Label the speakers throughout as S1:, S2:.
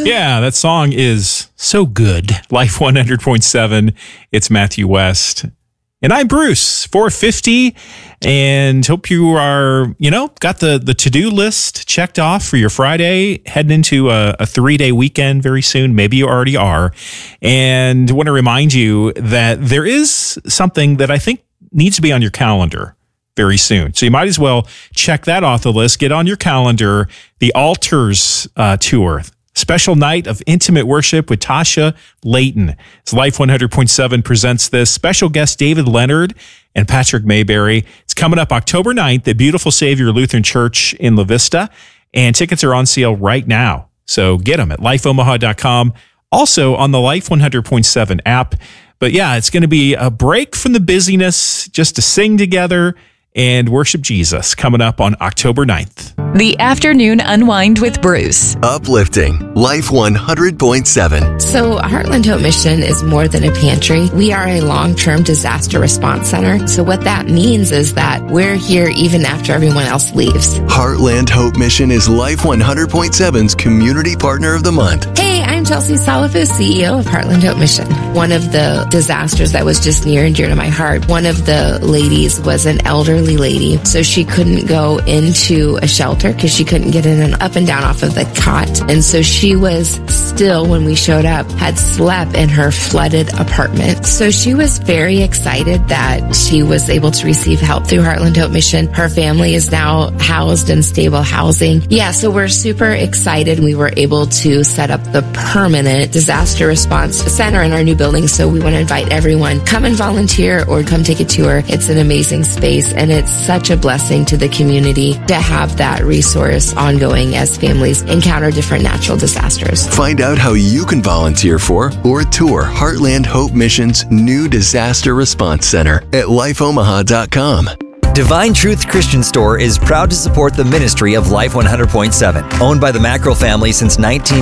S1: Yeah, that song is so good. Life 100.7. It's Matthew West. And I'm Bruce, 450, and hope you are, got the to-do list checked off for your Friday, heading into a 3-day weekend very soon. Maybe you already are. And want to remind you that there is something that I think needs to be on your calendar very soon. So you might as well check that off the list. Get on your calendar, the Altars Tour. Special night of intimate worship with Tasha Layton. It's Life 100.7 presents this. Special guest David Leonard and Patrick Mayberry. It's coming up October 9th at Beautiful Savior Lutheran Church in La Vista. And tickets are on sale right now. So get them at lifeomaha.com. Also on the Life 100.7 app. But yeah, it's going to be a break from the busyness just to sing together and worship Jesus coming up on October 9th.
S2: The Afternoon Unwind with Bruce.
S3: Uplifting. Life 100.7.
S4: So Heartland Hope Mission is more than a pantry. We are a long-term disaster response center. So what that means is that we're here even after everyone else leaves.
S3: Heartland Hope Mission is Life 100.7's Community Partner of the Month.
S4: Hey, I'm Chelsea Salafo, CEO of Heartland Hope Mission. One of the disasters that was just near and dear to my heart, one of the ladies was an elderly lady, so she couldn't go into a shelter because she couldn't get in and up and down off of the cot. And so she was still, when we showed up, had slept in her flooded apartment. So she was very excited that she was able to receive help through Heartland Hope Mission. Her family is now housed in stable housing. Yeah, so we're super excited. We were able to set up the permanent disaster response center in our new building. So we want to invite everyone, come and volunteer or come take a tour. It's an amazing space, and it's such a blessing to the community to have that resource ongoing as families encounter different natural disasters.
S3: Find out how you can volunteer for or tour Heartland Hope Mission's new Disaster Response Center at lifeomaha.com.
S5: Divine Truth Christian Store is proud to support the ministry of Life 100.7. Owned by the Mackerel family since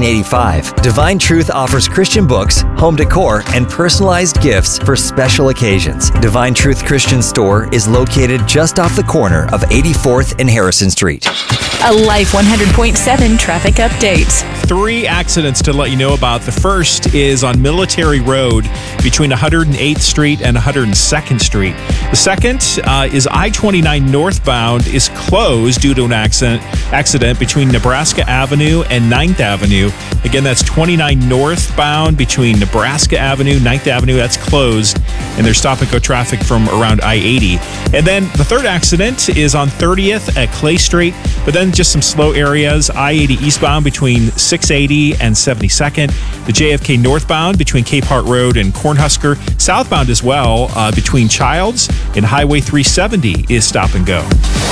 S5: 1985, Divine Truth offers Christian books, home decor, and personalized gifts for special occasions. Divine Truth Christian Store is located just off the corner of 84th and Harrison Street.
S2: A Life 100.7 traffic update.
S1: 3 accidents to let you know about. The first is on Military Road between 108th Street and 102nd Street. The second is I-29 northbound is closed due to an accident between Nebraska Avenue and 9th Avenue. Again, that's 29 northbound between Nebraska Avenue, 9th Avenue. That's closed, and there's stop-and-go traffic from around I-80. And then the third accident is on 30th at Clay Street, but then just some slow areas. I-80 eastbound between 680 and 72nd. The JFK northbound between Cape Hart Road and Cornhusker. Southbound as well between Childs and Highway 370 is stop and go.